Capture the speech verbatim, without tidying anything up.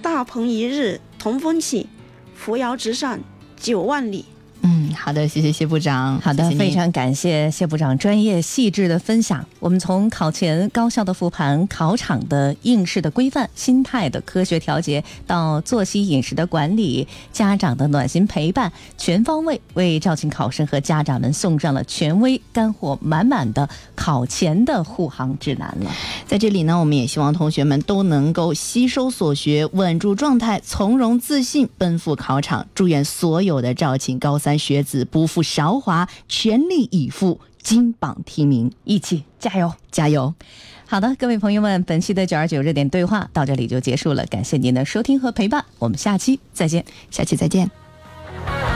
大鹏一日同风起，扶摇直上九万里。 嗯，好的，谢谢谢部长。 好的， 谢谢非常感谢谢部长专业细致的分享。我们从考前高效的复盘、考场的应试的规范、心态的科学调节，到作息饮食的管理、家长的暖心陪伴，全方位为肇庆考生和家长们送上了权威、干货满满的考前的护航指南了。 在这里呢，我们也希望同学们都能够吸收所学，稳住状态，从容自信，奔赴考场。祝愿所有的肇庆高三学子不负韶华，全力以赴，金榜题名， 一起加油加油！ 好的，各位朋友们，本期的九二九热点对话到这里就结束了，感谢您的收听和陪伴，我们下期再见， 下期再见。